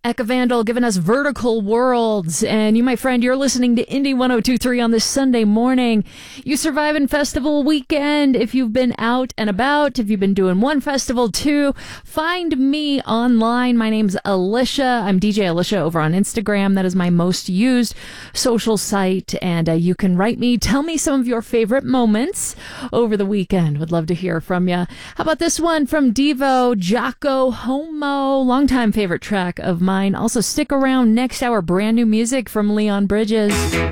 Eka Vandal giving us Vertical Worlds. And you, my friend, you're listening to Indie 102.3 on this Sunday morning. You surviving festival weekend. If you've been out and about, if you've been doing one festival, two, find me online. My name's Alicia. I'm DJ Alicia over on Instagram. That is my most used social site. And you can write me. Tell me some of your favorite moments over the weekend. Would love to hear from you. How about this one from Devo, Jocko Homo, longtime favorite track of mine. Also, stick around next hour, brand new music from Leon Bridges.